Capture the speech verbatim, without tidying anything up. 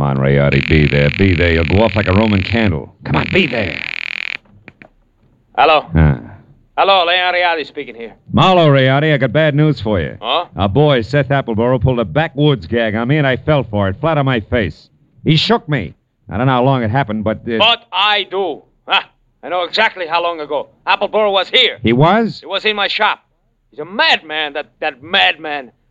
on, Rayardi. Be there. Be there. You'll go off like a Roman candle. Come on, be there. Hello. Huh. Hello, Leon Rayardi speaking here. Marlo, Rayardi, I got bad news for you. Huh? Our boy, Seth Appleboro, pulled a backwoods gag on me, and I fell for it, flat on my face. He shook me. I don't know how long it happened, but... Uh... But I do. Ah, I know exactly how long ago. Appleboro was here. He was? He was in my shop. He's a madman, that, that madman.